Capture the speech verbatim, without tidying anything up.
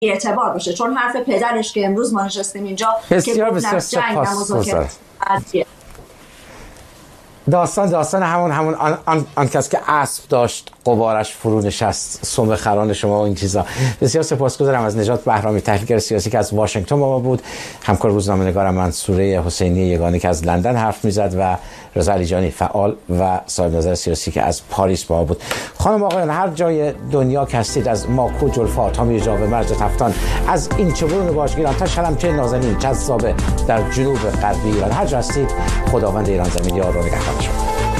اعتبار باشه، چون حرف پدرش که امروز ما نشستیم اینجا بسیار که بسیار سپاسگزارم. داستان داستان همون همون آن, آن, آن کس که اسب داشت غبارش فرو نشست، سم خران شما و این چیزا. بسیار سپاسگزارم از نجات بهرامی، تحلیلگر سیاسی که از واشنگتن با ما بود، همکار روزنامه‌نگارم منصوره حسینی یگانه که از لندن حرف میزد و رضا علیجانی فعال و صاحب نظر سیاسی که از پاریس با ما بود. خانم آقایان، هر جای دنیا که هستید، از ماکو جلفا تا میرجاوه مرج تفتان، از این چبرون باشگیران تا شلمچه نازنین جذاب در جنوب غربی ایران، هر جا هستید خداوند ایران زمین یار و نگهدار شما.